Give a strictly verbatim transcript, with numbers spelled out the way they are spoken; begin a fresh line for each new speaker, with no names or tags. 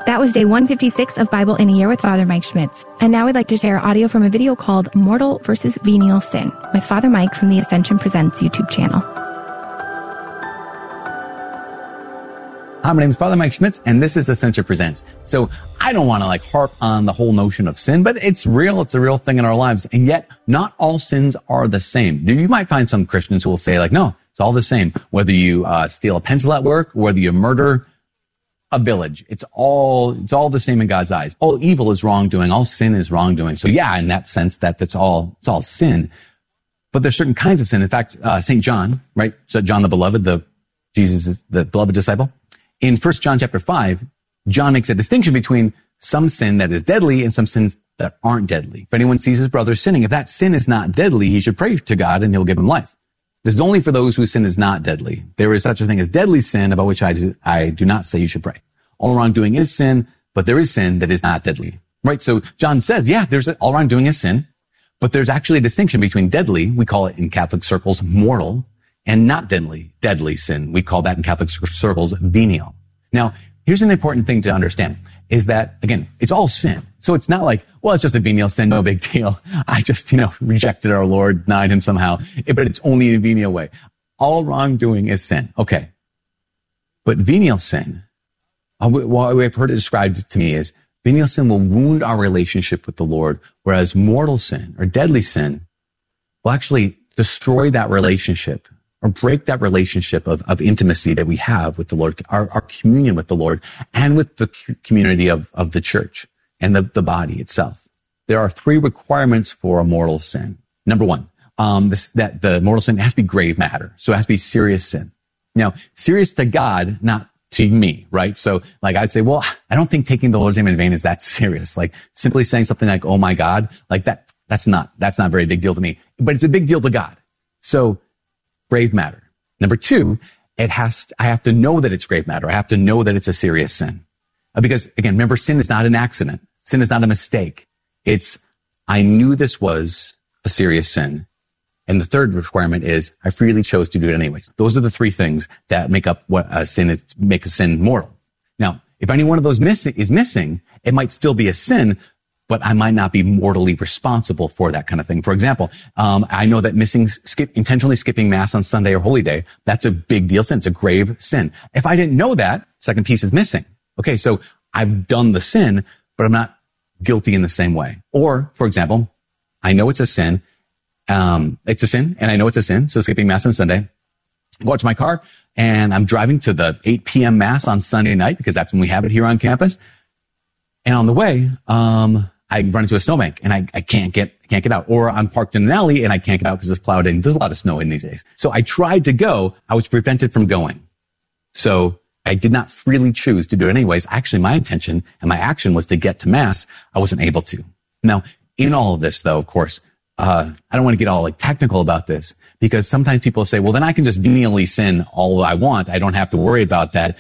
That was day one fifty-six of Bible in a Year with Father Mike Schmitz. And now we'd like to share audio from a video called Mortal versus Venial Sin with Father Mike from the Ascension Presents YouTube channel.
Hi, my name is Father Mike Schmitz, and this is Ascension Presents. So I don't want to like harp on the whole notion of sin, but it's real. It's a real thing in our lives. And yet not all sins are the same. You might find some Christians who will say like, no, it's all the same. Whether you uh, steal a pencil at work, whether you murder a village, it's all, it's all the same in God's eyes. All evil is wrongdoing. All sin is wrongdoing. So yeah, in that sense, that that's all, it's all sin. But there's certain kinds of sin. In fact, uh, Saint John, right? So John the Beloved, the Jesus, the beloved disciple. In First John chapter five, John makes a distinction between some sin that is deadly and some sins that aren't deadly. If anyone sees his brother sinning, if that sin is not deadly, he should pray to God and he'll give him life. This is only for those whose sin is not deadly. There is such a thing as deadly sin, about which I do, I do not say you should pray. All wrongdoing is sin, but there is sin that is not deadly. Right? So John says, yeah, there's a, all wrongdoing is sin, but there's actually a distinction between deadly, we call it in Catholic circles mortal, and not deadly, deadly sin. We call that in Catholic circles venial. Now, here's an important thing to understand, is that, again, it's all sin. So it's not like, well, it's just a venial sin, no big deal. I just, you know, rejected our Lord, denied him somehow, but it's only in a venial way. All wrongdoing is sin. Okay. But venial sin, what I've heard it described to me is, venial sin will wound our relationship with the Lord, whereas mortal sin or deadly sin will actually destroy that relationship or break that relationship of, of intimacy that we have with the Lord, our, our communion with the Lord and with the community of, of the church and the, the body itself. There are three requirements for a mortal sin. Number one, um, this, that the mortal sin has to be grave matter. So it has to be serious sin. Now, serious to God, not to me, right? So like I'd say, well, I don't think taking the Lord's name in vain is that serious. Like simply saying something like, oh my God, like that, that's not, that's not a very big deal to me, but it's a big deal to God. So grave matter. Number two, it has, to, I have to know that it's grave matter. I have to know that it's a serious sin. Because again, remember, sin is not an accident. Sin is not a mistake. It's, I knew this was a serious sin. And the third requirement is I freely chose to do it anyways. Those are the three things that make up what a sin is, make a sin mortal. Now, if any one of those missing is missing, it might still be a sin, but I might not be mortally responsible for that kind of thing. For example, um, I know that missing, skip, intentionally skipping Mass on Sunday or Holy Day, that's a big deal sin. It's a grave sin. If I didn't know that, second piece is missing. Okay, so I've done the sin, but I'm not guilty in the same way. Or, for example, I know it's a sin. Um, it's a sin, and I know it's a sin. So skipping Mass on Sunday. I go out to my car, and I'm driving to the eight p.m. Mass on Sunday night because that's when we have it here on campus. And on the way, um, I run into a snowbank and I, I can't get, I can't get out. Or I'm parked in an alley and I can't get out because it's plowed in. There's a lot of snow in these days. So I tried to go. I was prevented from going. So I did not freely choose to do it anyways. Actually, my intention and my action was to get to Mass. I wasn't able to. Now, in all of this, though, of course, uh, I don't want to get all like technical about this because sometimes people say, well, then I can just venially sin all I want. I don't have to worry about that.